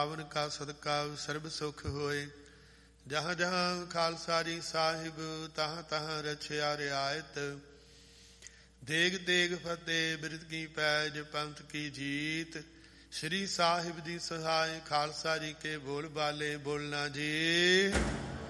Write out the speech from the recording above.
ਪਾਵਨ ਕਾ ਸਦਕਾ ਸਰਬ ਸੁਖ ਹੋਏ। ਜਹਾਂ ਜਹਾਂ ਖਾਲਸਾ ਜੀ ਸਾਹਿਬ ਤਹਾਂ ਤਹਾਂ ਰਛਿਆ ਰਿਆਇਤ। ਦੇਗ ਦੇਗ ਫਤਿਹ ਬਿਰਧ ਕੀ ਪੈਜ ਪੰਥ ਕੀ ਜੀਤ। ਸ਼੍ਰੀ ਸਾਹਿਬ ਦੀ ਸਹਾਇ ਖਾਲਸਾ ਜੀ ਕੇ ਬੋਲ ਬਾਲੇ ਬੋਲਣਾ ਜੀ।